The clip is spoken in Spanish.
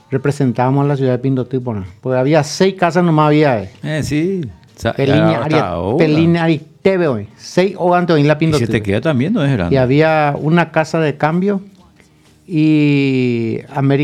representábamos a la ciudad de Pindotipo, ¿no? Porque había 6 casas nomás había. Sí. Pelín Teve hoy. 6 o antes en la Y Pindotipo. se te queda también, no es grande. Y había una casa de cambio y América